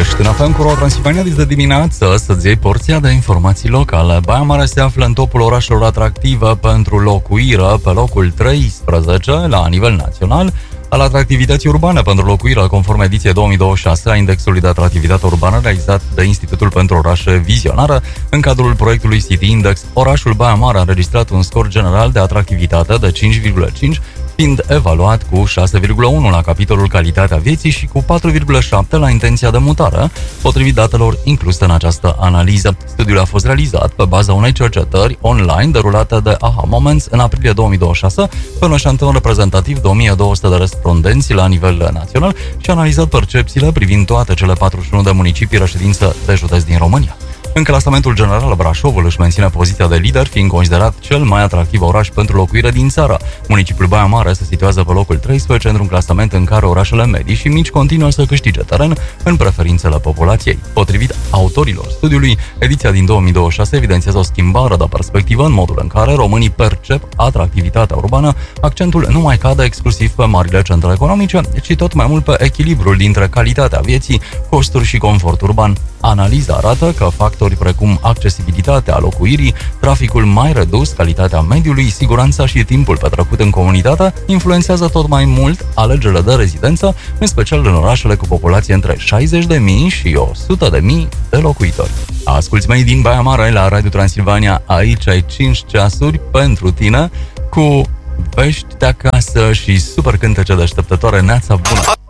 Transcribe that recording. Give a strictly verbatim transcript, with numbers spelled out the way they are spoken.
ești în F M cu Transilvania de dimineață să-ți iei porția de informații locale. Baia Mare se află în topul orașelor atractive pentru locuire, pe locul treisprezece la nivel național al atractivității urbane pentru locuire, conform ediției două mii douăzeci și șase a Indexului de Atractivitate Urbană realizat de Institutul pentru Orașe Vizionară. În cadrul proiectului City Index, orașul Baia Mare a înregistrat un scor general de atractivitate de cinci virgulă cinci, fiind evaluat cu șase virgulă unu la capitolul calitatea vieții și cu patru virgulă șapte la intenția de mutare, potrivit datelor incluse în această analiză. Studiul a fost realizat pe baza unei cercetări online derulate de Aha Moments în aprilie două mii douăzeci și șase pe un eșantion reprezentativ de o mie două sute de respondenți la nivel național și a analizat percepțiile privind toate cele patruzeci și unu de municipii reședință de județ din România. În clasamentul general, Brașovul își menține poziția de lider, fiind considerat cel mai atractiv oraș pentru locuire din țară. Municipiul Baia Mare se situează pe locul treisprezece într-un clasament în care orașele medii și mici continuă să câștige teren în preferințele populației. Potrivit autorilor studiului, ediția din două mii douăzeci și șase evidențiază o schimbare de perspectivă în modul în care românii percep atractivitatea urbană. Accentul nu mai cade exclusiv pe marile centre economice, ci tot mai mult pe echilibrul dintre calitatea vieții, costuri și confort urban. Analiza arată că factori precum accesibilitatea locuirii, traficul mai redus, calitatea mediului, siguranța și timpul petrecut în comunitate influențează tot mai mult alegerile de rezidență, în special în orașele cu populație între șaizeci de mii și o sută de mii de locuitori. Asculți mei din Baia Mare la Radio Transilvania, aici ai cinci ceasuri pentru tine cu vești de acasă și super cântece deșteptătoare. Neața bună!